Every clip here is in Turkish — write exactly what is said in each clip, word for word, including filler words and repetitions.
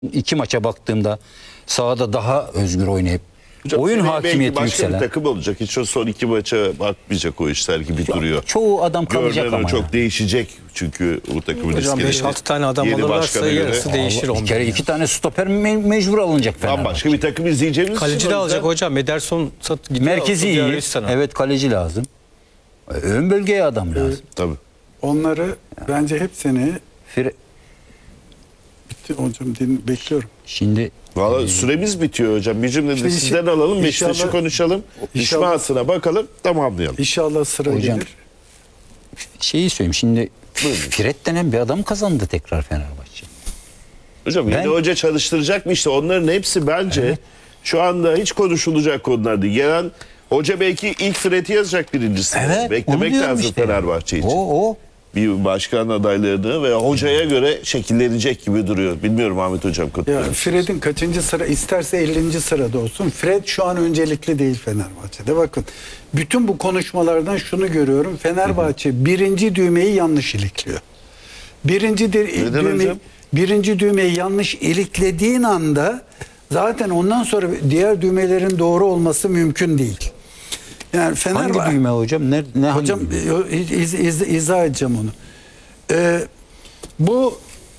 iki maça baktığımda sahada daha özgür oynayıp Hocam, oyun belki hakimiyeti başka yükselen. bir takım olacak. Hiç o son iki maça bakmayacak o işler gibi duruyor. Çoğu adam kalacak Görünen ama. çok ya. değişecek çünkü bu takımın Hocam iskeleti. beş altı tane adam Yeni alırlarsa başkana göre yarısı değişir. Bir kere iki tane stoper me- mecbur alınacak Fenerbahçe. bambaşka bir takım izleyeceğimiz Kaleci için de o alacak yüzden- hocam. Ederson sat gidiyor. Merkezi Suudi iyi. Arabistan'a. Evet, kaleci lazım. Ön bölgeye adam lazım. Tabii. Onları bence hepsini Fire- bitti hocam, din, bekliyorum. Şimdi Valla süremiz bitiyor hocam. Bir cümle de İşte sizden işi- alalım. Beşiktaş'ı inşallah- konuşalım. inşallah- İşmahasına bakalım. Tamamlayalım. İnşallah sıra Hocam, gelir. şeyi söyleyeyim. Şimdi Fred denen bir adam kazandı tekrar Fenerbahçe. Hocam Ben- yeni hoca çalıştıracak mı işte? Onların hepsi bence Evet. şu anda hiç konuşulacak konular değil. Gelen hoca belki ilk Fred'i yazacak birincisi. Evet, onu Beklemek diyorum lazım işte. Fenerbahçe için. O o. Bir başkan adaylarını ve hocaya göre şekillenecek gibi duruyor. Bilmiyorum Ahmet hocam Ya katılıyor musunuz? Fred'in kaçıncı sıra, isterse ellinci sırada olsun. Fred şu an öncelikli değil Fenerbahçe'de. Bakın, bütün bu konuşmalardan şunu görüyorum. Fenerbahçe birinci düğmeyi yanlış ilikliyor. Birinci de, Neden düğme, hocam? birinci düğmeyi yanlış iliklediğin anda zaten ondan sonra diğer düğmelerin doğru olması mümkün değil. Yani Hangi Fenerbahçe düğme hocam? Ne, ne hangi Hocam düğme? iz, iz, izah edeceğim onu. Ee, bu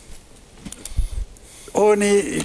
örneği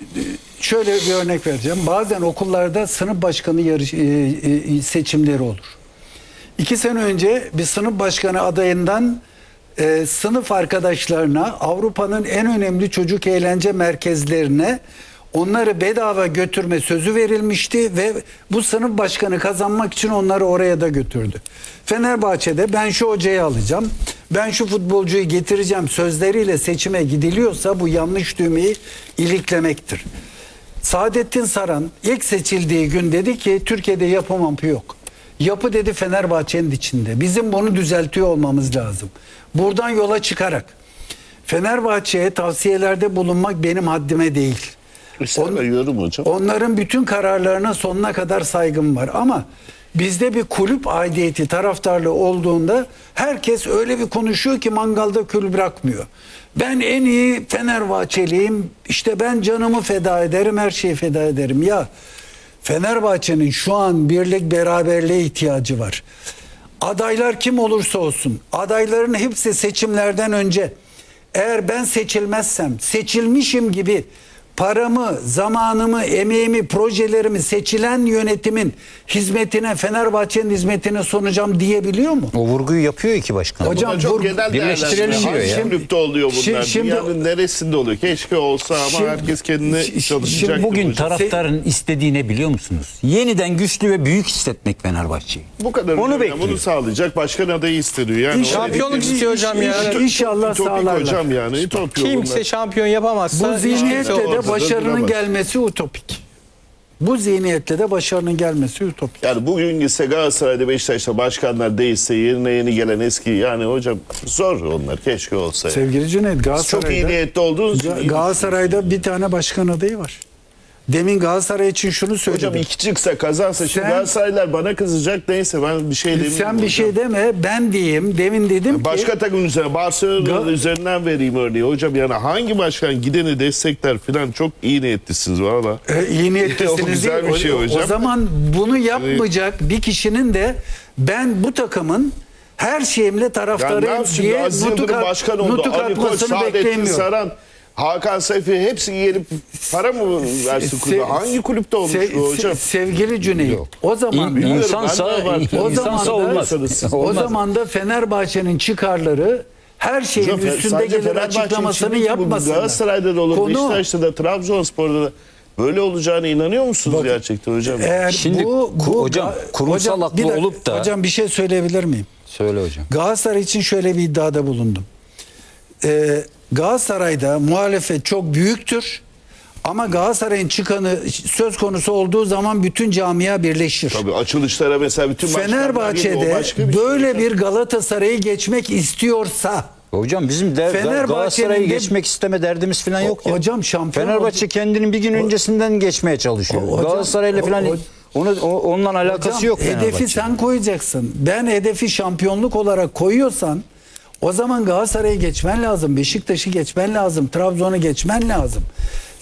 şöyle bir örnek vereceğim. Bazen okullarda sınıf başkanı yarış, e, e, seçimleri olur. İki sene önce bir sınıf başkanı adayından e, sınıf arkadaşlarına, Avrupa'nın en önemli çocuk eğlence merkezlerine onları bedava götürme sözü verilmişti ve bu sınıf başkanı kazanmak için onları oraya da götürdü. Fenerbahçe'de ben şu hocayı alacağım, ben şu futbolcuyu getireceğim sözleriyle seçime gidiliyorsa bu yanlış düğmeyi iliklemektir. Saadettin Saran ilk seçildiği gün dedi ki Türkiye'de yapı mampı yok. Yapı dedi Fenerbahçe'nin içinde. Bizim bunu düzeltiyor olmamız lazım. Buradan yola çıkarak Fenerbahçe'ye tavsiyelerde bulunmak benim haddime değil. Sen veriyorum hocam. Onların bütün kararlarına sonuna kadar saygım var. Ama bizde bir kulüp aidiyeti, taraftarlığı olduğunda herkes öyle bir konuşuyor ki mangalda kül bırakmıyor. Ben en iyi Fenerbahçeliyim, işte ben canımı feda ederim, her şeyi feda ederim. Ya Fenerbahçe'nin şu an birlik beraberliğe ihtiyacı var. Adaylar kim olursa olsun, adayların hepsi seçimlerden önce eğer ben seçilmezsem, seçilmişim gibi paramı, zamanımı, emeğimi, projelerimi seçilen yönetimin hizmetine, Fenerbahçe'nin hizmetine sunacağım diyebiliyor mu? O vurguyu yapıyor iki başkan. Hocam, Bunlar çok vur- genel birleştirelim değerlendirme. diyor ya. Hangi kulüpte oluyor bunlar? Şimdi- şimdi- Dünyanın neresinde oluyor? Keşke olsa ama Şimdi- herkes kendine şimdi çalışacak. Bugün hocam. taraftarın istediği ne biliyor musunuz? Yeniden güçlü ve büyük hissetmek Fenerbahçe'yi. Bu kadar Onu hocam, bekliyor. bunu sağlayacak başkan adayı isteniyor. Yani İnşallah- o Şampiyonluk dedikleriniz- istiyor hocam ya. İnşallah- İnşallah Ütopik sağlarlar. hocam yani. Ütopik Kimse bunlar. şampiyon yapamazsa Bu zihniyetle ortada de başarının duramaz. gelmesi utopik. Bu zihniyetle de başarının gelmesi utopik. Yani bugün gitse Galatasaray'da Beşiktaş'ta başkanlar değişse yerine yeni gelen eski yani hocam zor onlar keşke olsa. Sevgili Cüneyt, Siz çok iyi Galatasaray'da, niyetli olduğunuz için iyi Galatasaray'da bir tane başkan adayı var. Demin Galatasaray için şunu söyledim. hocam iki çıksa kazansa şimdi Sen- Galatasaraylılar bana kızacak neyse ben bir şey demeyeyim. Sen bir hocam. şey deme, ben diyeyim. Demin dedim ki Başka takım üzerine Barcelona'nın Gal- üzerinden vereyim örneği hocam yani hangi başkan gideni destekler falan çok iyi niyetlisiniz valla. e, iyi O niyetlisiniz güzel değil. bir şey o, hocam. o zaman bunu yapmayacak bir kişinin de ben bu takımın her şeyimle Yani ne taraftarıyım yapsın diye Aziz nutuk, Yıldırım at, başkan oldu. nutuk Ali Koç, atmasını Saadettin beklemiyorum. Saran, Hakan Sayfi hepsi gelip para mı versin kulübe? Se- Hangi kulüpte olmuş se- bu hocam? se- sevgili Cüneyt, o zaman İn, Bilmiyorum, insansa, ben de abartıyorum. O zaman insansa da- olmaz. o Olmaz. zaman da Fenerbahçe'nin çıkarları her şeyin Hocam, üstünde sadece gelir Fenerbahçe açıklamasını için değil ki bu yapmasınlar. Galatasaray'da da olur, Konu- Beşiktaş'ta da, Trabzonspor'da da böyle olacağına inanıyor musunuz Bakın, gerçekten hocam? Eğer Şimdi bu, ku- bu hocam, kurumsal hocam, aklı bir dakika, olup da- hocam bir şey söyleyebilir miyim? Söyle hocam. Galatasaray için şöyle bir iddiada bulundum. Ee, Galatasaray'da muhalefet çok büyüktür. Ama Galatasaray'ın çıkanı söz konusu olduğu zaman bütün camia birleşir. Tabii açılışlara mesela bütün başkanlar geliyor, o Fenerbahçe'de başka bir şey böyle hocam. bir Galatasaray'ı geçmek istiyorsa Hocam bizim de Fenerbahçe'nin Galatasaray'ı de- geçmek isteme derdimiz falan yok ya. hocam şampiyon Fenerbahçe kendinin bir gün öncesinden geçmeye çalışıyor. O- hocam, Galatasaray'la o- falan o- onu o- ondan alakası Hocam, yok hedefi Fenerbahçe'nin. sen koyacaksın. Ben hedefi şampiyonluk olarak koyuyorsan o zaman Galatasaray'ı geçmen lazım. Beşiktaş'ı geçmen lazım. Trabzon'u geçmen lazım.